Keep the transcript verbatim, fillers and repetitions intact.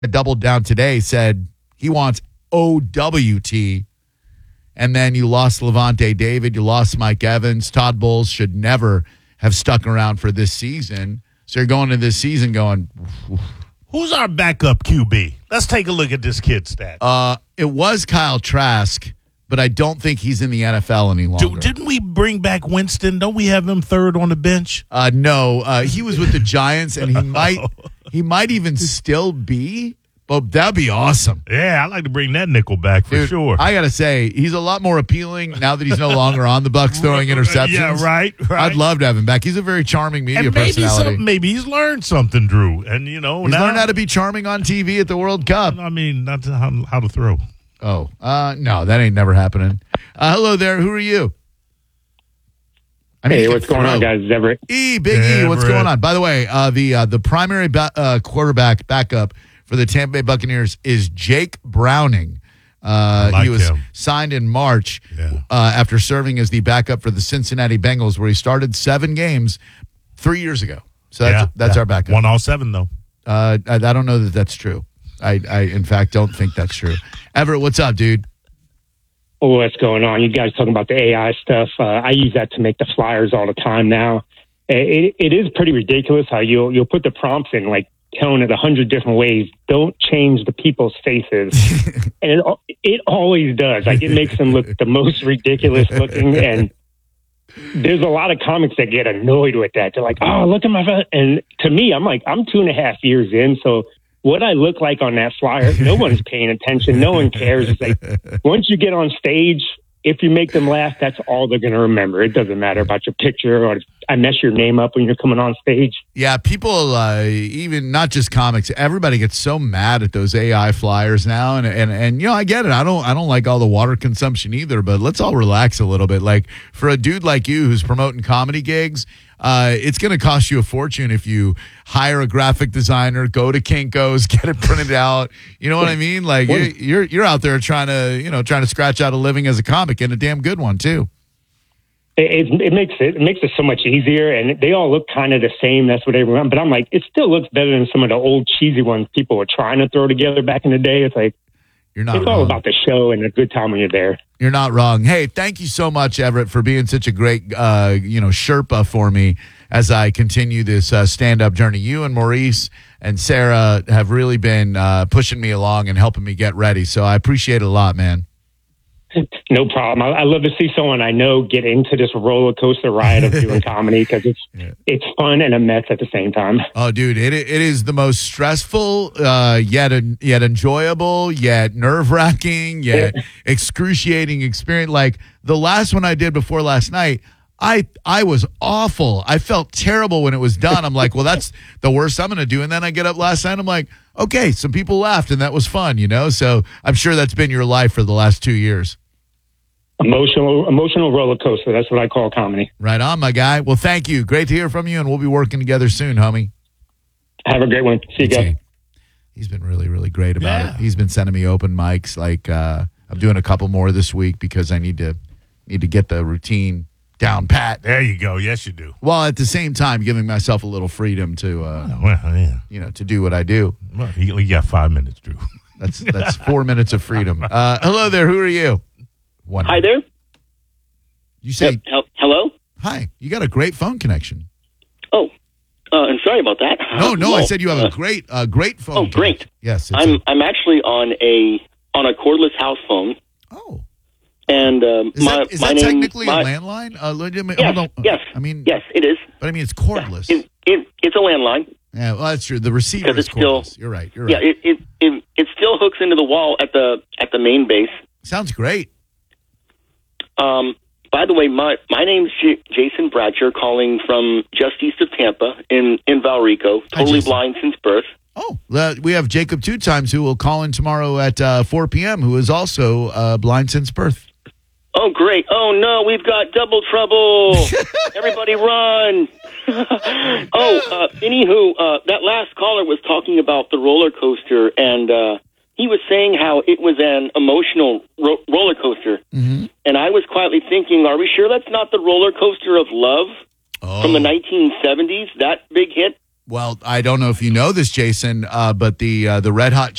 doubled down today, said he wants O W T. And then you lost Levante David. You lost Mike Evans. Todd Bowles should never have stuck around for this season. So you're going into this season going, who's our backup Q B? Let's take a look at this kid's stats. Uh, it was Kyle Trask, but I don't think he's in the N F L any longer. Do, didn't we bring back Winston? Don't we have him third on the bench? Uh, no, uh, he was with the Giants, and he might he might even still be. But that'd be awesome. Yeah, I'd like to bring that nickel back for Dude, sure. I gotta say, he's a lot more appealing now that he's no longer on the Bucs throwing interceptions. Yeah, right, right. I'd love to have him back. He's a very charming media and maybe personality. Some, maybe he's learned something, Drew. And you know, he's now, learned how to be charming on T V at the World Cup. I mean, not to, how, how to throw. Oh, uh, no, that ain't never happening. Uh, hello there. Who are you? I mean, hey, what's going on, guys? It's Everett. E, Big E, what's going on? By the way, uh, the uh, the primary ba- uh, quarterback backup for the Tampa Bay Buccaneers is Jake Browning. Uh, like he was him. signed in March yeah. uh, after serving as the backup for the Cincinnati Bengals, where he started seven games three years ago. So that's, yeah, that's yeah. our backup. Won all seven, though. Uh, I, I don't know that that's true. I, I, in fact, don't think that's true. Everett, what's up, dude? Oh, what's going on? You guys talking about the A I stuff. Uh, I use that to make the flyers all the time now. It, it is pretty ridiculous how you'll, you'll put the prompts in, like, telling it a hundred different ways. Don't change the people's faces, and it it always does. Like, it makes them look the most ridiculous looking. And there's a lot of comics that get annoyed with that. They're like, "Oh, look at my face." And to me, I'm like, I'm two and a half years in, so what I look like on that flyer, no one's paying attention. No one cares. It's like once you get on stage, if you make them laugh, that's all they're going to remember. It doesn't matter about your picture or I mess your name up when you're coming on stage. Yeah, people, uh, even not just comics, everybody gets so mad at those A I flyers now, and and and you know, I get it. I don't I don't like all the water consumption either, but let's all relax a little bit. Like for a dude like you who's promoting comedy gigs, uh, it's going to cost you a fortune if you hire a graphic designer, go to Kinko's, get it printed out. You know what I mean? Like you're you're, you're out there trying to you know trying to scratch out a living as a comic, and a damn good one too. It, it makes it, it makes it so much easier, and they all look kind of the same. That's what everyone. But I'm like, it still looks better than some of the old cheesy ones people were trying to throw together back in the day. It's like you're not. It's wrong. all about the show and a good time when you're there. You're not wrong. Hey, thank you so much, Everett, for being such a great, uh, you know, Sherpa for me as I continue this uh, stand-up journey. You and Maurice and Sarah have really been uh, pushing me along and helping me get ready. So I appreciate it a lot, man. No problem. I, I love to see someone I know get into this roller coaster ride of doing comedy because it's yeah. it's fun and a mess at the same time. Oh, dude, it it is the most stressful, uh, yet yet enjoyable, yet nerve wracking, yet excruciating experience. Like the last one I did before last night, I I was awful. I felt terrible when it was done. I'm like, well, that's the worst I'm going to do. And then I get up last night. I'm like, okay, some people laughed and that was fun, you know. So I'm sure that's been your life for the last two years. Emotional, emotional roller coaster. That's what I call comedy. Right on, my guy. Well, thank you. Great to hear from you, and we'll be working together soon, homie. Have a great one. See you guys. He's been really, really great about yeah. it. He's been sending me open mics. Like uh, I'm doing a couple more this week because I need to need to get the routine down pat. There you go. Yes, you do. While at the same time giving myself a little freedom to, uh, well, yeah. you know, to do what I do. Well, you, you got five minutes, Drew. That's that's four minutes of freedom. Uh, hello there. Who are you? One Hi there. You say uh, hello. Hi. You got a great phone connection. Oh, uh, I'm sorry about that. No, no. well, I said you have uh, a great, uh, great phone. Oh, great. Connection. Yes. I'm a, I'm actually on a on a cordless house phone. Oh. And um, is my that, is my that name, technically my, a landline? Uh, hold yes, on. yes. I mean, yes, it is. But I mean, it's cordless. It, it, it's a landline. Yeah, well, that's true. The receiver is it's still, cordless. You're right. You're right. Yeah, it, it it it still hooks into the wall at the at the main base. Sounds great. Um. By the way, my my name's J- Jason Bratcher, calling from just east of Tampa in in Valrico. Totally Hi, blind since birth. Oh, uh, we have Jacob Two Times who will call in tomorrow at uh, four p.m. who is also uh, blind since birth. Oh, great. Oh, no, we've got double trouble. Everybody run. oh, uh, anywho, uh, that last caller was talking about the roller coaster, and uh, he was saying how it was an emotional ro- roller coaster. Mm-hmm. And I was quietly thinking, are we sure that's not the roller coaster of love oh. from the nineteen seventies, that big hit? Well, I don't know if you know this, Jason, uh, but the uh, the Red Hot